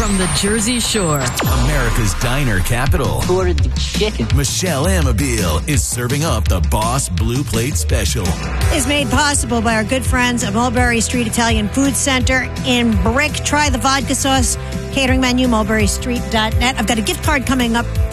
From the Jersey Shore, America's diner capital, Who ordered the chicken? Michelle Amabile is serving up the Boss Blue Plate Special. Is made possible by our good friends at Mulberry Street Italian Food Center in Brick. Try the vodka sauce catering menu, mulberrystreet.net. I've got a gift card coming up